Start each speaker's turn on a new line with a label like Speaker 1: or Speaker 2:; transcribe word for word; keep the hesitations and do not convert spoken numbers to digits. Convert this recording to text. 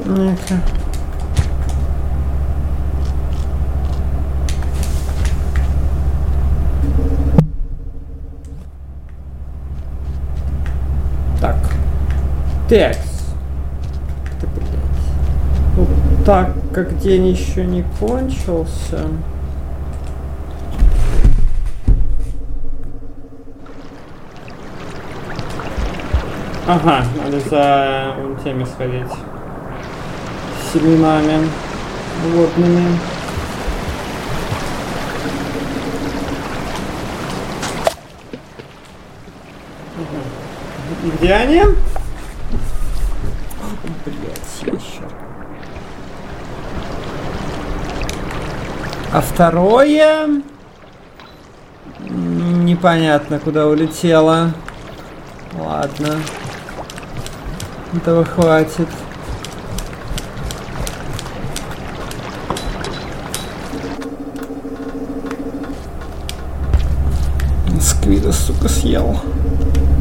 Speaker 1: Ну-ка. Так. Текст. Это, блядь. Ну, так как день еще не кончился. Ага, надо за теми сходить. Семенами водными. Ага. И где они? Блять, еще. А второе... Непонятно, куда улетело. Ладно. Этого хватит. Сквида, сука, съел.